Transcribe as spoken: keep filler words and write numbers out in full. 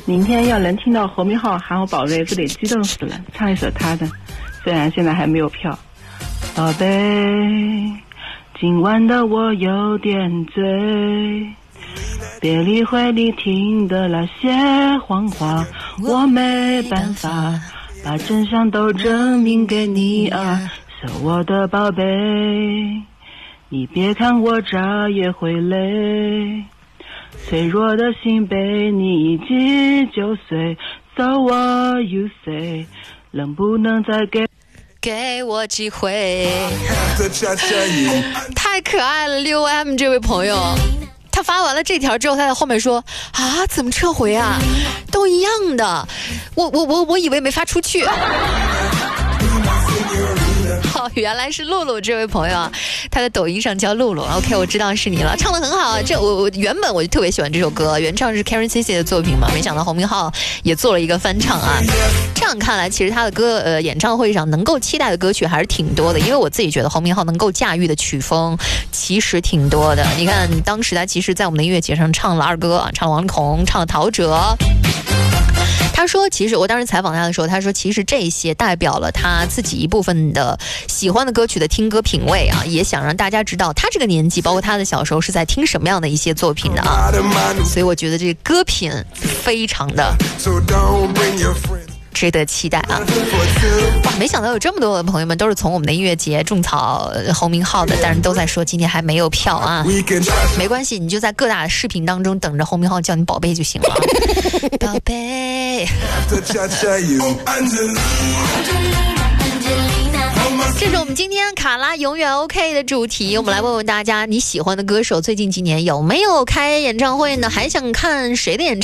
明天要能听到侯明昊喊我宝贝，这得激动死了。唱一首他的，虽然现在还没有票。宝贝，今晚的我有点醉，别理会你听的那些谎话，我没办法把真相都证明给你啊，是我的宝贝，你别看我眨也会累，脆弱的心被你一击就碎。 So what you say， 能不能再给给我机会？太可爱了，六 M 这位朋友，他发完了这条之后，他在后面说啊，怎么撤回啊？都一样的，我我我我以为没发出去。好，原来是露露这位朋友啊，他的抖音上叫露露。OK， 我知道是你了，唱得很好。这我我原本我就特别喜欢这首歌，原唱是 Karen C C 的作品嘛，没想到侯明昊也做了一个翻唱啊。这样看来，其实他的歌呃演唱会上能够期待的歌曲还是挺多的，因为我自己觉得侯明昊能够驾驭的曲风其实挺多的。你看当时他其实在我们的音乐节上唱了二哥，唱了王力宏，唱了陶喆。他说其实我当时采访他的时候，他说其实这些代表了他自己一部分的喜欢的歌曲的听歌品味啊，也想让大家知道他这个年纪包括他的小时候是在听什么样的一些作品的啊，所以我觉得这个歌品非常的值得期待啊！哇，没想到有这么多的朋友们都是从我们的音乐节种草侯明昊的，但是都在说今天还没有票啊。没关系，你就在各大视频当中等着侯明昊叫你宝贝就行了。宝贝。这是我们今天卡拉永远 OK 的主题，我们来问问大家，你喜欢的歌手最近几年有没有开演唱会呢？还想看谁的演唱会？